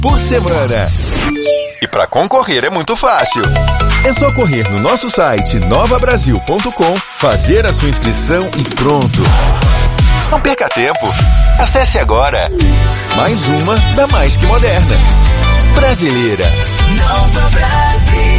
por semana. E para concorrer é muito fácil. É só correr no nosso site novabrasil.com, fazer a sua inscrição e pronto. Não perca tempo. Acesse agora. Mais uma da Mais Que Moderna. Brasileira. Nova Brasil.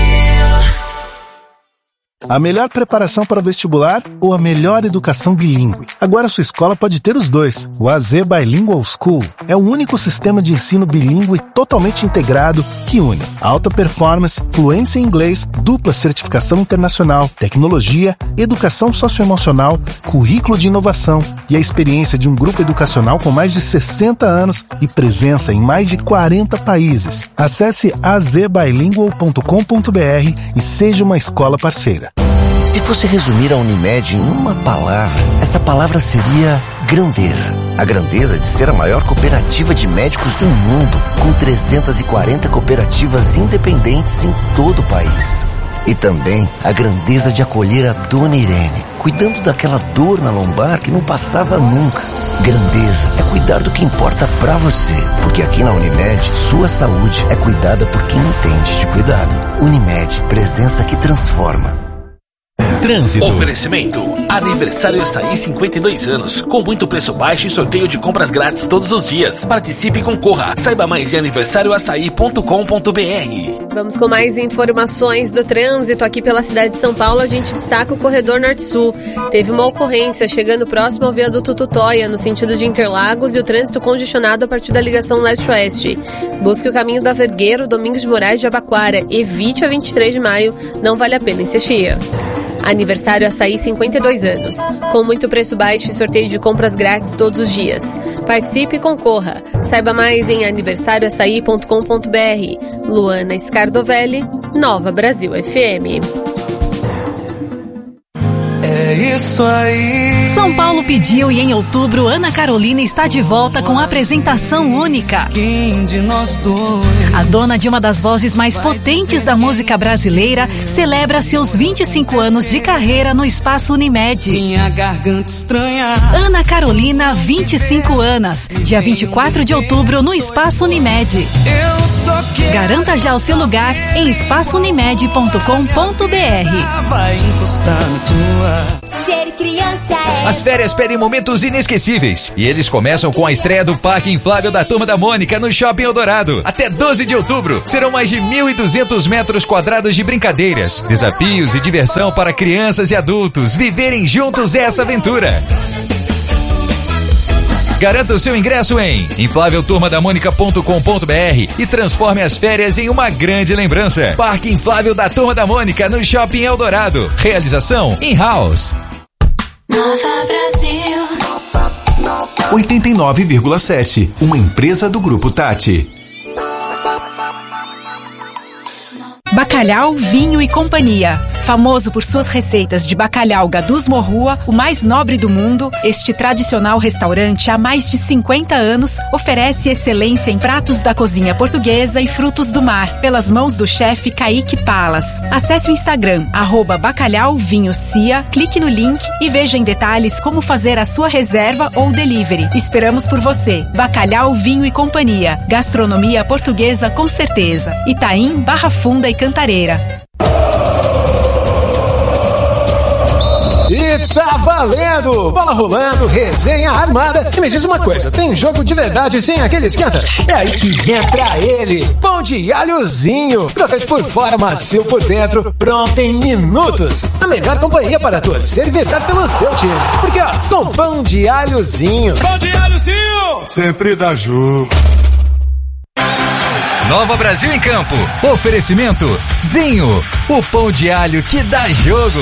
A melhor preparação para o vestibular ou a melhor educação bilíngue? Agora sua escola pode ter os dois. O AZ Bilingual School é o único sistema de ensino bilíngue totalmente integrado que une alta performance, fluência em inglês, dupla certificação internacional, tecnologia, educação socioemocional, currículo de inovação e a experiência de um grupo educacional com mais de 60 anos e presença em mais de 40 países. Acesse azbilingual.com.br e seja uma escola parceira. Se fosse resumir a Unimed em uma palavra, essa palavra seria grandeza. A grandeza de ser a maior cooperativa de médicos do mundo, com 340 cooperativas independentes em todo o país. E também a grandeza de acolher a Dona Irene, cuidando daquela dor na lombar que não passava nunca. Grandeza é cuidar do que importa pra você, porque aqui na Unimed, sua saúde é cuidada por quem entende de cuidado. Unimed, presença que transforma. Trânsito. Oferecimento. Aniversário Açaí 52 anos. Com muito preço baixo e sorteio de compras grátis todos os dias. Participe e concorra. Saiba mais em aniversarioaçaí.com.br. Vamos com mais informações do trânsito aqui pela cidade de São Paulo. A gente destaca o corredor Norte-Sul. Teve uma ocorrência chegando próximo ao viaduto Tutóia, no sentido de Interlagos, e o trânsito congestionado a partir da ligação leste-oeste. Busque o caminho da Vergueiro, Domingos de Moraes de Abaquara. Evite a 23 de maio. Não vale a pena insistir. Aniversário Açaí 52 anos. Com muito preço baixo e sorteio de compras grátis todos os dias. Participe e concorra. Saiba mais em aniversarioaçaí.com.br. Luana Scardovelli, Nova Brasil FM. É isso aí. São Paulo pediu e em outubro Ana Carolina está de volta com apresentação única. Quem de nós dois? A dona de uma das vozes mais potentes da música brasileira celebra seus 25 anos de carreira no Espaço Unimed. Minha garganta estranha. Ana Carolina, 25 anos. Dia 24 de outubro no Espaço Unimed. Eu só quero. Garanta já o seu lugar em espaçounimed.com.br. Vai encostar na tua. Ser criança é... As férias pedem momentos inesquecíveis e eles começam com a estreia do Parque Inflável da Turma da Mônica no Shopping Eldorado. Até 12 de outubro serão mais de 1.200 metros quadrados de brincadeiras, desafios e diversão para crianças e adultos viverem juntos essa aventura. Garanta o seu ingresso em inflavelturmadamonica.com.br e transforme as férias em uma grande lembrança. Parque Inflável da Turma da Mônica no Shopping Eldorado. Realização in-house. Nova Brasil 89,7. Uma empresa do Grupo Tati. Bacalhau, Vinho e Companhia. Famoso por suas receitas de bacalhau Gadus Morrua, o mais nobre do mundo, este tradicional restaurante há mais de 50 anos oferece excelência em pratos da cozinha portuguesa e frutos do mar, pelas mãos do chefe Kaique Palas. Acesse o Instagram, @bacalhauvinhocia, clique no link e veja em detalhes como fazer a sua reserva ou delivery. Esperamos por você. Bacalhau, Vinho e Companhia. Gastronomia portuguesa com certeza. Itaim, Barra Funda e Cantareira. E tá valendo! Bola rolando, resenha armada. E me diz uma coisa, tem jogo de verdade sem aquele esquenta? É aí que entra ele, pão de alhozinho. Crocante por fora, macio por dentro, pronto em minutos. A melhor companhia para torcer e vibrar pelo seu time. Porque ó, com pão de alhozinho. Pão de alhozinho! Sempre dá jogo. Nova Brasil em Campo. Oferecimento Zinho, o pão de alho que dá jogo.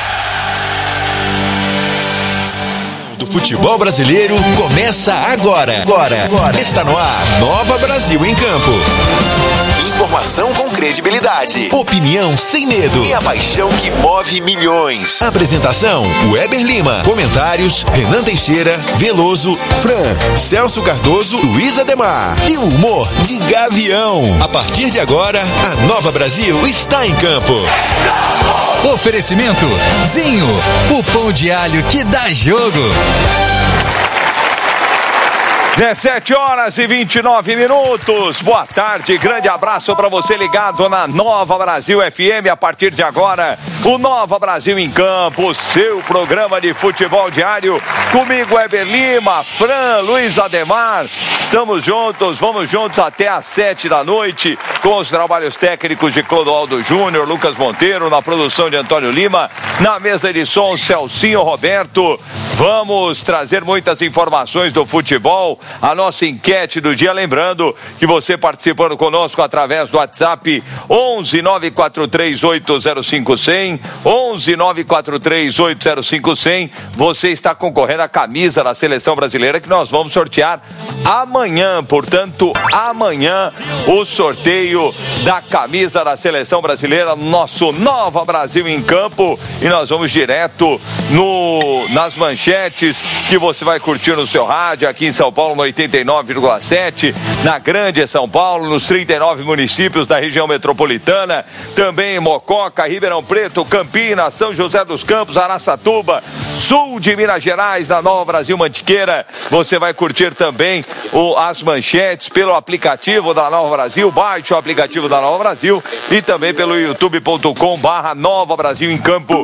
Do futebol brasileiro começa agora. Está no ar, Nova Brasil em Campo. Informação com credibilidade, opinião sem medo e a paixão que move milhões. Apresentação, Weber Lima. Comentários, Renan Teixeira, Veloso, Fran, Celso Cardoso, Luiz Ademar. E o humor de Gavião. A partir de agora, a Nova Brasil está em campo. Oferecimento Zinho, o pão de alho que dá jogo. 17h29. Boa tarde, grande abraço para você ligado na Nova Brasil FM. A partir de agora, o Nova Brasil em Campo, seu programa de futebol diário. Comigo, Heber Lima, Fran, Luiz Ademar. Estamos juntos, vamos juntos até às 7 da noite com os trabalhos técnicos de Clodoaldo Júnior, Lucas Monteiro, na produção de Antônio Lima, na mesa de som, Celcinho Roberto. Vamos trazer muitas informações do futebol, a nossa enquete do dia, lembrando que você participando conosco através do WhatsApp 11 943 805 100, 11 943 805 100, você está concorrendo à camisa da Seleção Brasileira que nós vamos sortear amanhã, portanto, amanhã o sorteio da camisa da Seleção Brasileira, nosso Nova Brasil em Campo, e nós vamos direto nas manchetes que você vai curtir no seu rádio, aqui em São Paulo no 89,7, na Grande São Paulo, nos 39 municípios da região metropolitana, também em Mococa, Ribeirão Preto, Campinas, São José dos Campos, Araçatuba, sul de Minas Gerais, na Nova Brasil Mantiqueira. Você vai curtir também as manchetes pelo aplicativo da Nova Brasil, baixe o aplicativo da Nova Brasil, e também pelo youtube.com/Nova Brasil em Campo,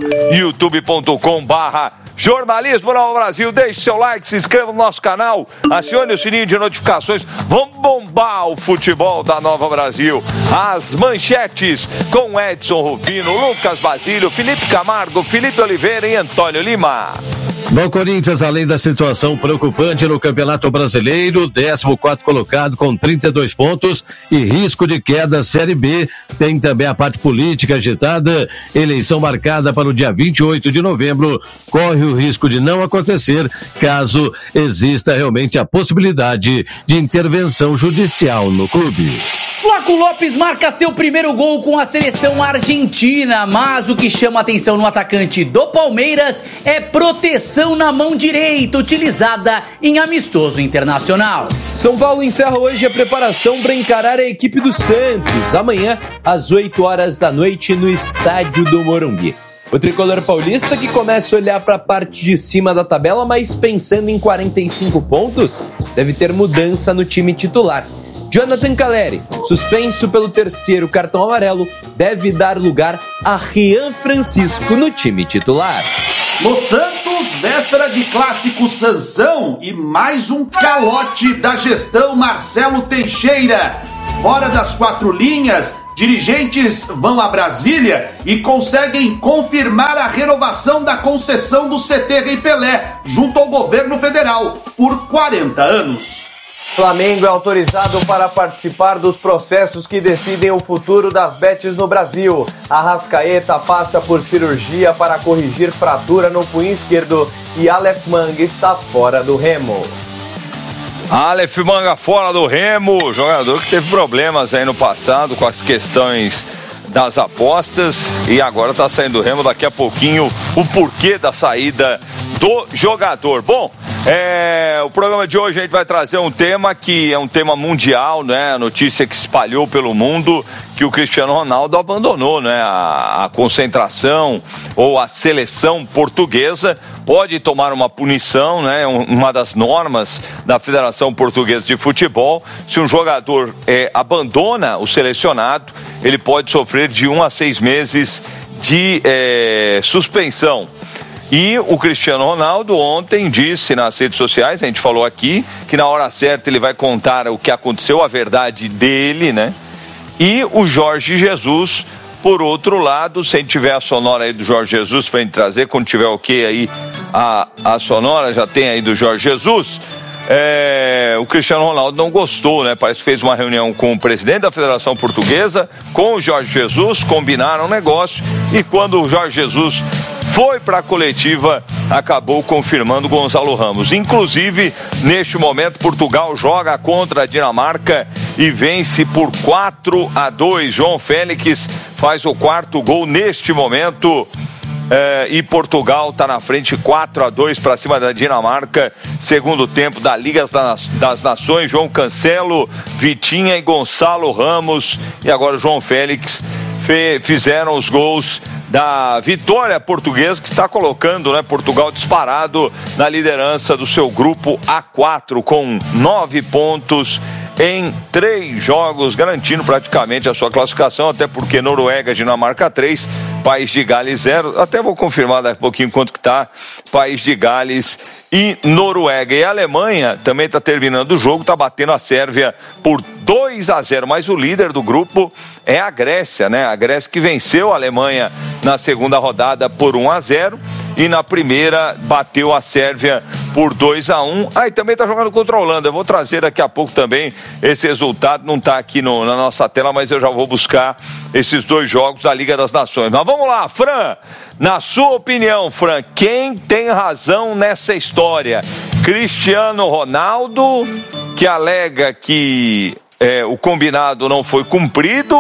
youtube.com/Jornalismo Nova Brasil. Deixe seu like, se inscreva no nosso canal, acione o sininho de notificações. Vamos bombar o futebol da Nova Brasil. As manchetes com Edson Rufino, Lucas Basílio, Felipe Camargo, Felipe Oliveira e Antônio Lima. No Corinthians, além da situação preocupante no Campeonato Brasileiro, 14º colocado com 32 pontos e risco de queda Série B, tem também a parte política agitada, eleição marcada para o dia 28 de novembro, corre o risco de não acontecer caso exista realmente a possibilidade de intervenção judicial no clube. Flaco Lopes marca seu primeiro gol com a seleção argentina, mas o que chama a atenção no atacante do Palmeiras é proteção na mão direita, utilizada em amistoso internacional. São Paulo encerra hoje a preparação para encarar a equipe do Santos, amanhã às 8 horas da noite no estádio do Morumbi. O tricolor paulista, que começa a olhar para a parte de cima da tabela, mas pensando em 45 pontos, deve ter mudança no time titular. Jonathan Calleri, suspenso pelo 3º cartão amarelo, deve dar lugar a Rian Francisco no time titular. No Santos, véspera de clássico Sansão e mais um calote da gestão Marcelo Teixeira. Fora das 4 linhas, dirigentes vão a Brasília e conseguem confirmar a renovação da concessão do CT Rei Pelé junto ao governo federal por 40 anos. Flamengo é autorizado para participar dos processos que decidem o futuro das bets no Brasil. Arrascaeta passa por cirurgia para corrigir fratura no punho esquerdo e Aleph Manga está fora do Remo. Aleph Manga fora do Remo, jogador que teve problemas aí no passado com as questões das apostas e agora está saindo do Remo. Daqui a pouquinho o porquê da saída do jogador. Bom, o programa de hoje a gente vai trazer um tema que é um tema mundial, né? A notícia que espalhou pelo mundo que o Cristiano Ronaldo abandonou, né? A concentração ou a seleção portuguesa, pode tomar uma punição, né? Uma das normas da Federação Portuguesa de Futebol. Se um jogador abandona o selecionado, ele pode sofrer de 1 a 6 meses de suspensão. E o Cristiano Ronaldo ontem disse nas redes sociais, a gente falou aqui, que na hora certa ele vai contar o que aconteceu, a verdade dele, né? E o Jorge Jesus, por outro lado, se a gente tiver a sonora aí do Jorge Jesus pra gente trazer, quando tiver ok aí a sonora, já tem aí do Jorge Jesus, o Cristiano Ronaldo não gostou, né? Parece que fez uma reunião com o presidente da Federação Portuguesa, com o Jorge Jesus, combinaram um negócio, e quando o Jorge Jesus foi para a coletiva, acabou confirmando Gonçalo Ramos. Inclusive, neste momento, Portugal joga contra a Dinamarca e vence por 4-2. João Félix faz o 4º gol neste momento. E Portugal está na frente 4-2 para cima da Dinamarca. Segundo tempo da Liga das Nações, João Cancelo, Vitinha e Gonçalo Ramos. E agora o João Félix fizeram os gols da vitória portuguesa, que está colocando, né, Portugal disparado na liderança do seu grupo A4 com 9 pontos em 3 jogos, garantindo praticamente a sua classificação, até porque Noruega, Dinamarca 3, País de Gales 0, até vou confirmar daqui a pouquinho quanto que tá País de Gales e Noruega. E a Alemanha também está terminando o jogo, está batendo a Sérvia por 2-0, mas o líder do grupo é a Grécia, né? A Grécia que venceu a Alemanha na segunda rodada por 1-0 e na primeira bateu a Sérvia por 2-1. Aí também está jogando contra a Holanda. Eu vou trazer daqui a pouco também esse resultado. Não está aqui na nossa tela, mas eu já vou buscar esses 2 jogos da Liga das Nações. Mas vamos lá, Fran. Na sua opinião, Fran, quem tem razão nessa história? Cristiano Ronaldo, que alega que o combinado não foi cumprido,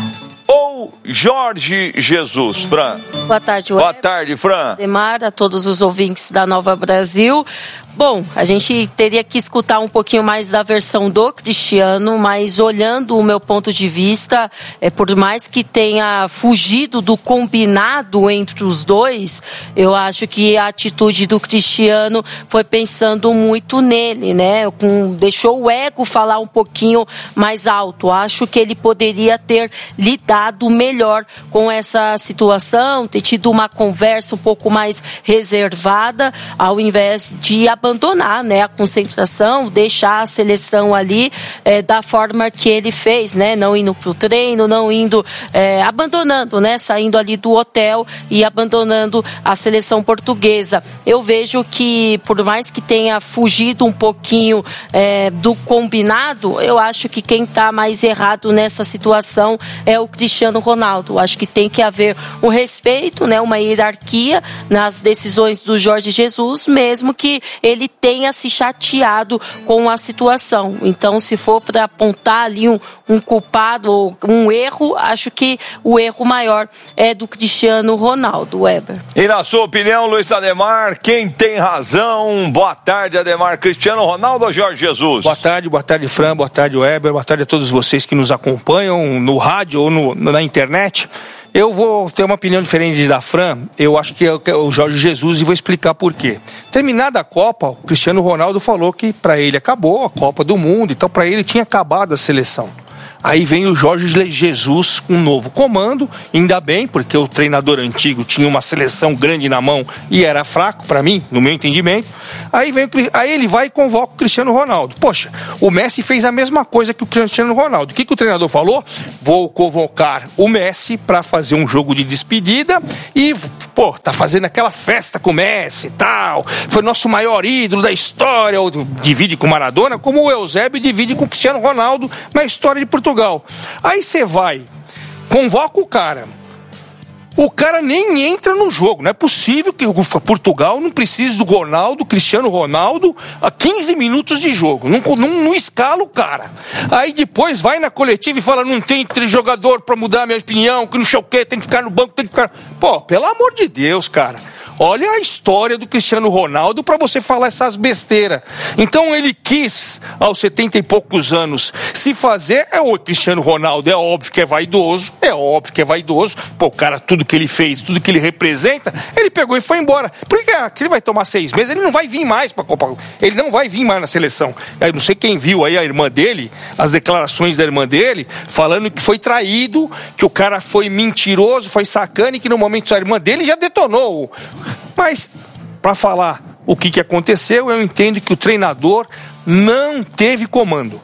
ou Jorge Jesus, Fran? Boa tarde, Boa tarde, Fran. Ademar, a todos os ouvintes da Nova Brasil. Bom, a gente teria que escutar um pouquinho mais da versão do Cristiano, mas olhando o meu ponto de vista, por mais que tenha fugido do combinado entre os dois, eu acho que a atitude do Cristiano foi pensando muito nele, né? Deixou o ego falar um pouquinho mais alto. Acho que ele poderia ter lidado melhor com essa situação, ter tido uma conversa um pouco mais reservada, ao invés de abandonar, né, a concentração, deixar a seleção ali da forma que ele fez, né, não indo pro treino, não indo, abandonando, né, saindo ali do hotel e abandonando a seleção portuguesa. Eu vejo que, por mais que tenha fugido um pouquinho do combinado, eu acho que quem está mais errado nessa situação é o Cristiano Ronaldo. Acho que tem que haver um respeito, né, uma hierarquia nas decisões do Jorge Jesus, mesmo que ele tenha se chateado com a situação. Então, se for para apontar ali um culpado ou um erro, acho que o erro maior é do Cristiano Ronaldo, Weber. E na sua opinião, Luiz Ademar, quem tem razão? Boa tarde, Ademar. Cristiano Ronaldo ou Jorge Jesus? Boa tarde, Fran, boa tarde, Weber, boa tarde a todos vocês que nos acompanham no rádio ou na internet. Eu vou ter uma opinião diferente da Fran. Eu acho que é o Jorge Jesus e vou explicar por quê. Terminada a Copa, o Cristiano Ronaldo falou que para ele acabou a Copa do Mundo, então para ele tinha acabado a seleção. Aí vem o Jorge Jesus com um novo comando, ainda bem, porque o treinador antigo tinha uma seleção grande na mão e era fraco para mim, no meu entendimento. Aí ele vai e convoca o Cristiano Ronaldo. Poxa, o Messi fez a mesma coisa que o Cristiano Ronaldo. O que o treinador falou? Vou convocar o Messi para fazer um jogo de despedida e, tá fazendo aquela festa com o Messi e tal. Foi nosso maior ídolo da história, ou divide com o Maradona, como o Eusébio divide com o Cristiano Ronaldo na história de Portugal. Aí você vai, convoca o cara nem entra no jogo. Não é possível que Portugal não precise do Ronaldo, Cristiano Ronaldo, a 15 minutos de jogo. Não escala o cara. Aí depois vai na coletiva e fala, não tem jogador pra mudar a minha opinião, que não sei o quê, tem que ficar no banco, tem que ficar... Pô, pelo amor de Deus, cara. Olha a história do Cristiano Ronaldo para você falar essas besteiras. Então ele quis, aos 70 e poucos anos, se fazer. O Cristiano Ronaldo é óbvio que é vaidoso. Pô, o cara, tudo que ele fez, tudo que ele representa, ele pegou e foi embora. Por que ele vai tomar 6 meses? Ele não vai vir mais para a Copa. Ele não vai vir mais na seleção. Eu não sei quem viu aí a irmã dele, as declarações da irmã dele, falando que foi traído, que o cara foi mentiroso, foi sacana e que no momento a irmã dele já detonou. Mas, para falar o que aconteceu, eu entendo que o treinador não teve comando.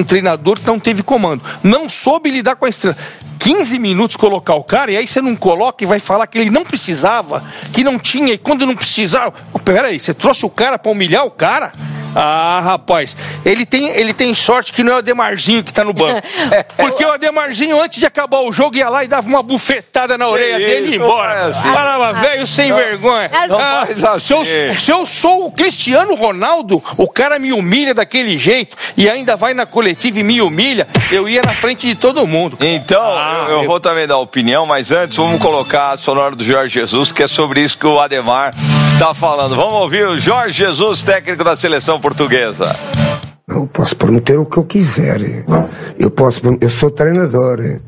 Não soube lidar com a estrela. 15 minutos colocar o cara, e aí você não coloca e vai falar que ele não precisava, que não tinha, e quando não precisava... Peraí, você trouxe o cara para humilhar o cara? Ah, rapaz, ele tem sorte que não é o Ademarzinho que tá no banco. Porque o Ademarzinho, antes de acabar o jogo, ia lá e dava uma bufetada na orelha dele e ia embora. Falava, velho, sem vergonha. Se eu sou o Cristiano Ronaldo, o cara me humilha daquele jeito e ainda vai na coletiva e me humilha, eu ia na frente de todo mundo. Então, eu vou também dar opinião, mas antes vamos colocar a sonora do Jorge Jesus, que é sobre isso que o Ademar está falando. Vamos ouvir o Jorge Jesus, técnico da seleção portuguesa. Eu posso prometer o que eu quiser. Eu sou treinador.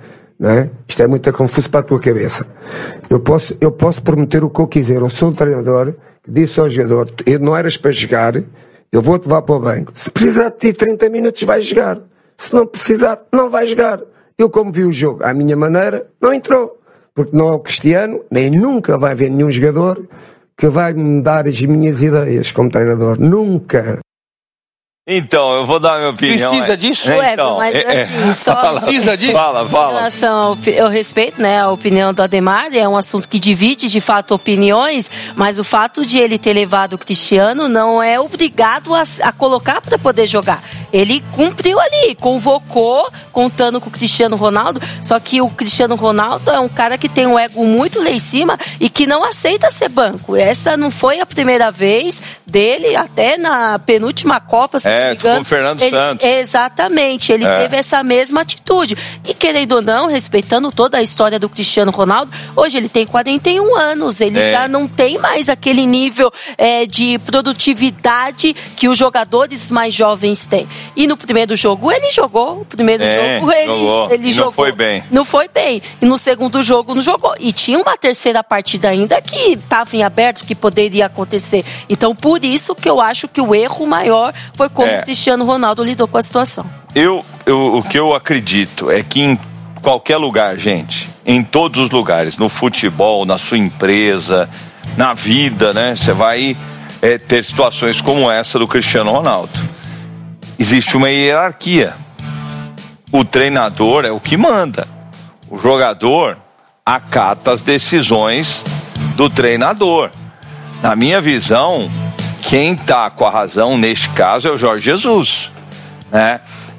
não é? Isto é muito confuso para a tua cabeça. Eu posso prometer o que eu quiser. Eu sou um treinador que disse ao jogador: não eras para jogar, eu vou-te levar para o banco. Se precisar de ti 30 minutos, vai jogar. Se não precisar, não vai jogar. Eu, como vi o jogo à minha maneira, não entrou. Porque não é o Cristiano, nem nunca vai haver nenhum jogador que vai me dar as minhas ideias como treinador. Nunca. Então, eu vou dar a minha opinião. Precisa disso? Então, mas assim, só... Precisa disso? Fala. Em relação eu respeito, né, a opinião do Ademar, é um assunto que divide, de fato, opiniões, mas o fato de ele ter levado o Cristiano não é obrigado a colocar para poder jogar. Ele cumpriu ali, convocou, contando com o Cristiano Ronaldo, só que o Cristiano Ronaldo é um cara que tem um ego muito lá em cima e que não aceita ser banco. Essa não foi a primeira vez dele, até na penúltima Copa, se não me engano, com o Fernando Santos. Exatamente, ele teve essa mesma atitude. E querendo ou não, respeitando toda a história do Cristiano Ronaldo, hoje ele tem 41 anos, ele já não tem mais aquele nível de produtividade que os jogadores mais jovens têm. E no primeiro jogo ele jogou, o primeiro jogo ele jogou. Não foi bem. Não foi bem. E no segundo jogo não jogou. E tinha uma terceira partida ainda que estava em aberto, que poderia acontecer. Então, por isso que eu acho que o erro maior foi como o Cristiano Ronaldo lidou com a situação. O que eu acredito é que em qualquer lugar, gente, em todos os lugares, no futebol, na sua empresa, na vida, né? Você vai ter situações como essa do Cristiano Ronaldo. Existe uma hierarquia. O treinador é o que manda. O jogador acata as decisões do treinador. Na minha visão, quem está com a razão neste caso é o Jorge Jesus, né?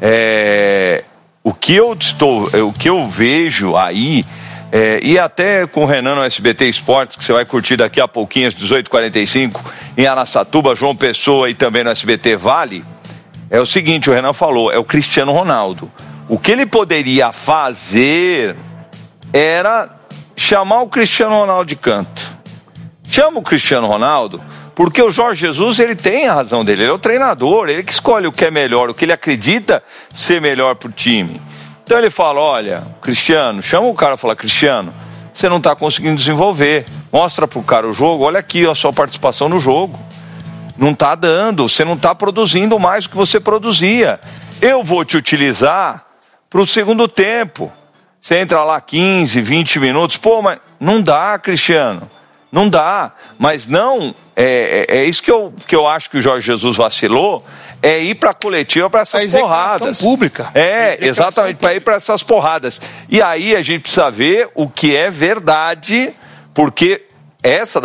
O que eu vejo aí, e até com o Renan no SBT Esportes, que você vai curtir daqui a pouquinho às 18h45 em Araçatuba, João Pessoa e também no SBT Vale, é o seguinte: o Renan falou, é o Cristiano Ronaldo. O que ele poderia fazer era chamar o Cristiano Ronaldo de canto. Chama o Cristiano Ronaldo, porque o Jorge Jesus, ele tem a razão dele, ele é o treinador, ele que escolhe o que é melhor, o que ele acredita ser melhor pro time. Então ele fala: olha, Cristiano, chama o cara e fala: Cristiano, você não está conseguindo desenvolver, mostra pro cara o jogo, olha aqui a sua participação no jogo. Não está dando, você não está produzindo mais do que você produzia. Eu vou te utilizar para o segundo tempo. Você entra lá 15, 20 minutos. Pô, mas não dá, Cristiano. Não dá. Mas não, é isso que eu acho que o Jorge Jesus vacilou, é ir para a coletiva para essas porradas. Pública. Exatamente, para ir para essas porradas. E aí a gente precisa ver o que é verdade, porque essa